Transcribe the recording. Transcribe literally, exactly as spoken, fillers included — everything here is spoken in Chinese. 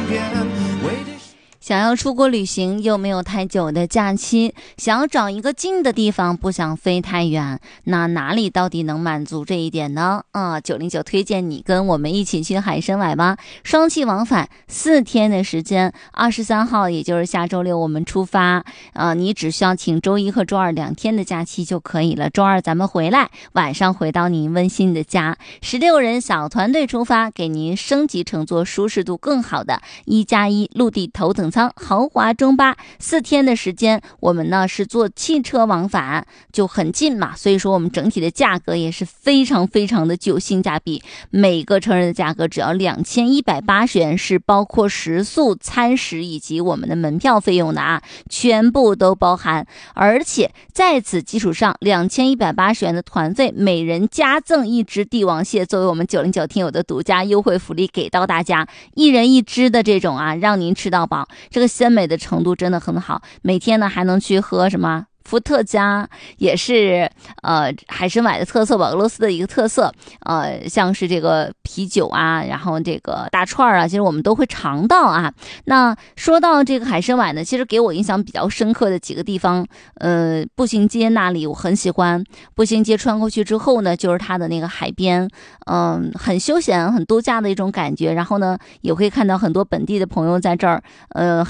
遍。 想要出国旅行又没有太久的假期，想要找一个近的地方，不想飞太远，那哪里到底能满足这一点呢？啊，九零九推荐你跟我们一起去海参崴吧，双气往返四天的时间，二十三号也就是下周六我们出发，啊，你只需要请周一和周二两天的假期就可以了，周二咱们回来，晚上回到您温馨的家，十六人小团队出发，给您升级乘坐舒适度更好的一加一陆地头等舱豪华中巴，四天的时间，我们呢是坐汽车往返，就很近嘛，所以说我们整体的价格也是非常非常的具有性价比，每个成人的价格只要两千一百八十元，是包括食宿、餐食以及我们的门票费用的啊，全部都包含，而且在此基础上，两千一百八十元的团费，每人加赠一只帝王蟹，作为我们九零九听友的独家优惠福利给到大家，一人一只的这种啊，让您吃到饱。这个鲜美的程度真的很好，每天呢还能去喝什么伏特加，也是呃海参崴的特色吧，俄罗斯的一个特色，呃像是这个啤酒啊，然后这个大串啊，其实我们都会尝到啊。那说到这个海参崴呢，其实给我印象比较深刻的几个地方，呃步行街那里我很喜欢，步行街穿过去之后呢，就是它的那个海边，嗯、呃，很休闲很度假的一种感觉，然后呢也会看到很多本地的朋友在这儿，呃